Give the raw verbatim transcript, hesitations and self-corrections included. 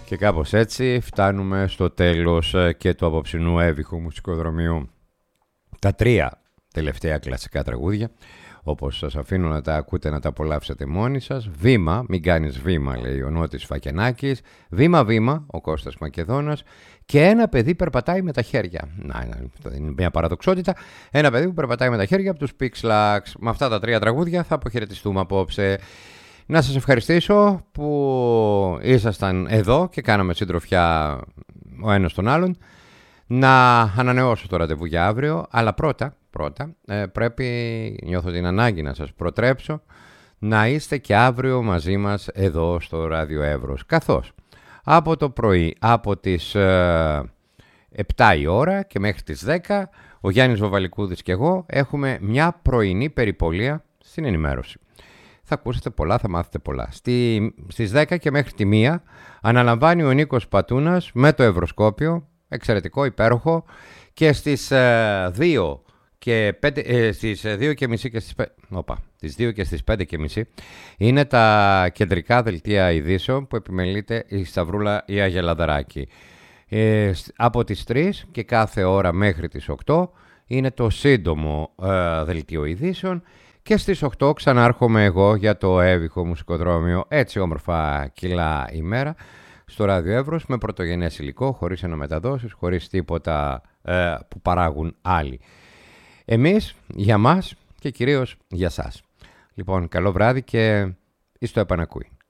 Και κάπως έτσι φτάνουμε στο τέλος και του απόψινού έβυχου μουσικοδρομίου. Τα τρία τελευταία κλασικά τραγούδια, όπως σας αφήνω να τα ακούτε, να τα απολαύσετε μόνοι σας. Βήμα, μην κάνεις βήμα, λέει ο Νότης Φακενάκης. Βήμα, βήμα, ο Κώστας Μακεδόνας. Και ένα παιδί περπατάει με τα χέρια. Να, είναι μια παραδοξότητα. Ένα παιδί που περπατάει με τα χέρια από τους Pixlax. Με αυτά τα τρία τραγούδια θα αποχαιρετιστούμε απόψε. Να σας ευχαριστήσω που ήσασταν εδώ και κάναμε συντροφιά ο ένας τον άλλον. Να ανανεώσω το ραντεβού για αύριο, αλλά πρώτα, πρώτα ε, πρέπει, νιώθω την ανάγκη να σας προτρέψω, να είστε και αύριο μαζί μας εδώ στο Ράδιο Εύρος. Καθώς από το πρωί, από τις ε, επτά η ώρα και μέχρι τις δέκα, ο Γιάννης Βαβαλικούδης και εγώ έχουμε μια πρωινή περιπολία στην ενημέρωση. Θα ακούσετε πολλά, θα μάθετε πολλά. Στη, στις δέκα και μέχρι τη μία αναλαμβάνει ο Νίκος Πατούνας με το Ευρωσκόπιο, εξαιρετικό, υπέροχο, και στις ε, δύο και πέντε, ε, στις δύο και μισή και στις, οπα, στις δύο και στις πέντε και μισή είναι τα κεντρικά δελτία ειδήσεων που επιμελείται η Σταυρούλα η Αγελαδαράκη. Ε, από τις τρεις και κάθε ώρα μέχρι τις οκτώ είναι το σύντομο ε, δελτίο ειδήσεων. Και στις οκτώ ξανάρχομαι εγώ για το έβυχο μουσικοδρόμιο, έτσι όμορφα κιλά ημέρα, στο Ράδιο Εύρος, με πρωτογενές υλικό, χωρίς αναμεταδόσεις, χωρίς τίποτα ε, που παράγουν άλλοι. Εμείς, για μας και κυρίως για σας. Λοιπόν, καλό βράδυ και εις το επανακούει.